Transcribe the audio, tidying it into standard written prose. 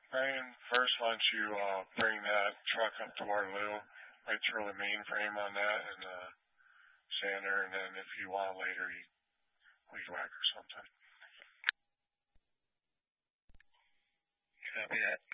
Brian, first why don't you bring that truck up to Waterloo, right through the mainframe on that and sander, and then if you want later, you weed whack or something. Copy that.